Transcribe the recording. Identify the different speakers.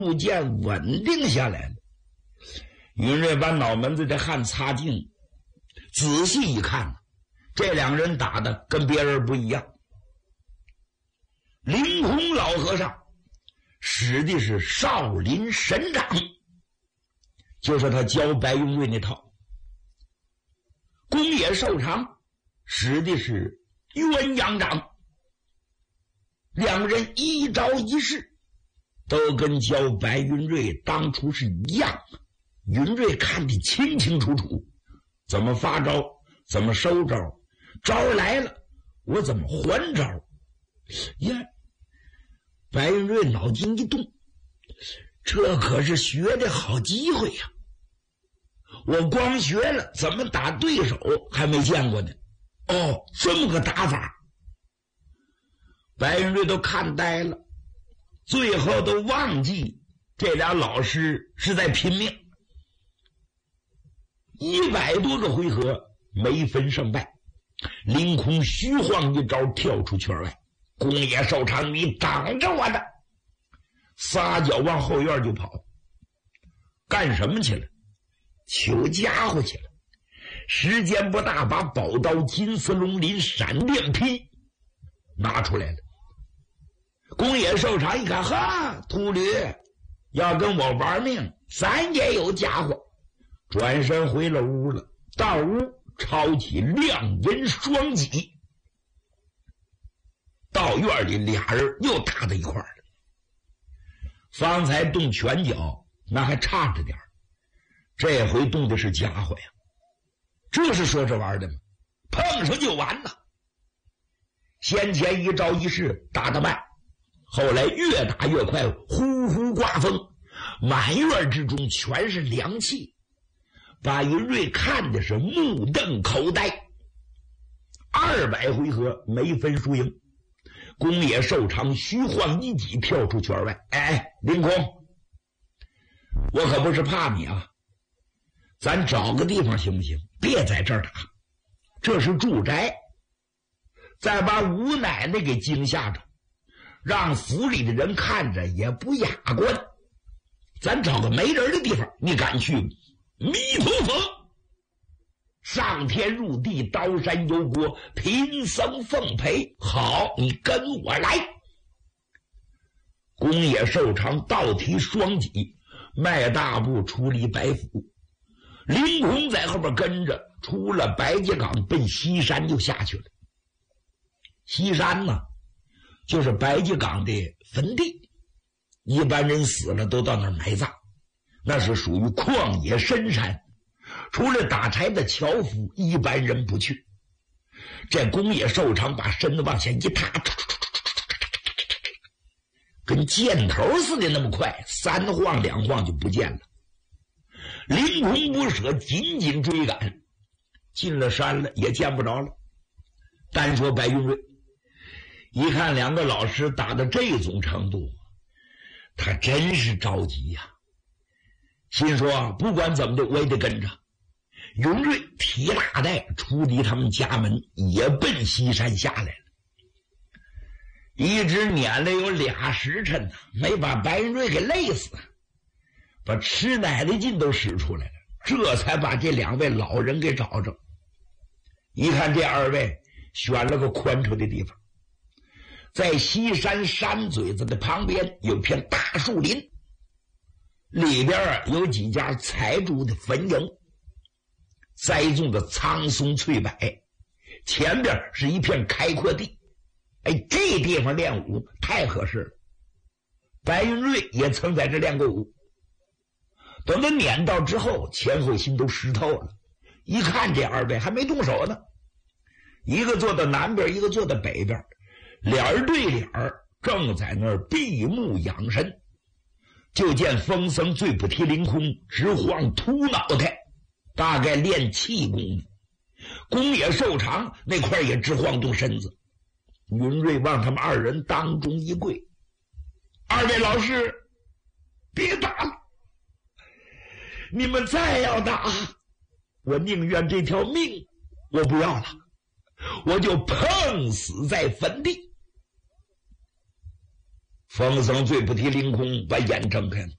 Speaker 1: 逐渐稳定下来了。云瑞把脑门子的汗擦净，仔细一看，这两人打的跟别人不一样。凌空老和尚使的是少林神掌，就是他教白云瑞那套。宫野寿长使的是鸳鸯掌，两人一招一式都跟教白云瑞当初是一样。云瑞看得清清楚楚，怎么发招，怎么收招，招来了我怎么还招呀。白云瑞脑筋一动，这可是学的好机会呀！我光学了怎么打对手还没见过呢。哦，这么个打法，白云瑞都看呆了，最后都忘记这俩老师是在拼命。100多个回合没分胜败，凌空虚晃一招跳出圈外，宫野寿长，你挡着我的，撒脚往后院就跑。干什么去了？求家伙去了。时间不大，把宝刀金丝龙鳞闪电劈拿出来了。宫野寿长一看，哈，秃驴要跟我玩命，咱也有家伙。转身回了屋了，到屋抄起亮银双戟，到院里俩人又打到一块儿了。方才动拳脚那还差着点，这回动的是家伙呀，这是说着玩的吗？碰上就完了。先前一招一式打得慢，后来越打越快，呼呼刮风，满院之中全是凉气，把云瑞看的是目瞪口呆。200回合没分输赢，宫野寿长虚晃一戟跳出圈外。哎，凌空，我可不是怕你啊，咱找个地方行不行？别在这儿打，这是住宅，再把吴奶奶给惊吓着，让府里的人看着也不雅观。咱找个没人的地方，你敢去吗？弥陀佛，上天入地，刀山油锅，贫僧奉陪。好，你跟我来。宫野寿长倒提双戟，迈大步出离白府。凌空在后边跟着，出了白家岗，奔西山就下去了。西山呢，就是白家岗的坟地，一般人死了都到那儿埋葬，那是属于旷野深山，除了打柴的樵夫，一般人不去。这宫野寿长把身子往前一踏，跟箭头似的那么快，3晃2晃就不见了。凌空不舍，紧紧追赶，进了山了也见不着了。单说白云瑞，一看2个老师打到这种程度，他真是着急呀，心说不管怎么的我也得跟着。云瑞提大袋出离他们家门，也奔西山下来了。一直撵了有2时辰呢，没把白云瑞给累死，把吃奶的劲都使出来了，这才把这2位老人给找着。一看这2位选了个宽敞的地方，在西山山嘴子的旁边有片大树林，里边有几家财主的坟茔，栽种的苍松翠柏，前边是一片开阔地。哎，这地方练武太合适了。白云瑞也曾在这练过武，等他撵到之后，前后心都湿透了。一看这2位还没动手呢，一个坐到南边，一个坐到北边，脸对脸，正在那儿闭目养神。就见风僧最不提凌空，直晃秃脑袋，大概练气功呢。宫野寿长那块也直晃动身子。云瑞往他们2人当中一跪：“2位老师，别打了！你们再要打，我宁愿这条命我不要了，我就碰死在坟地。” 风僧最不提凌空，把眼睁开了。